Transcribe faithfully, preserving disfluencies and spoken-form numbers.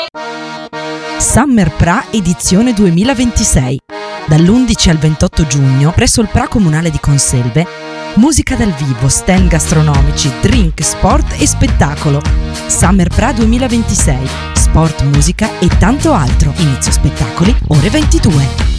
Summer Pra edizione duemilaventisei. Dall'undici al ventotto giugno presso il Pra Comunale di Conselve, musica dal vivo, stand gastronomici, drink, sport e spettacolo. Summer Pra duemilaventisei, sport, musica e tanto altro. Inizio spettacoli ore ventidue.